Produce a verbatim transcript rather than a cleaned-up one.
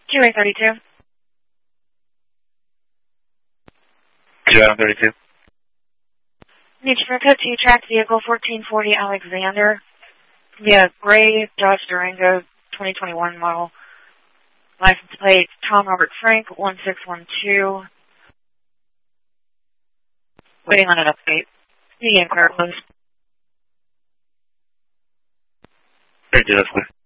Q A thirty-two. Q A thirty-two. New Chinook T-Track vehicle fourteen forty Alexander. Yeah, gray Dodge Durango twenty twenty-one model. License plate Tom Robert Frank one six one two. Waiting on an update. Medium car close. Thank you, that's clear.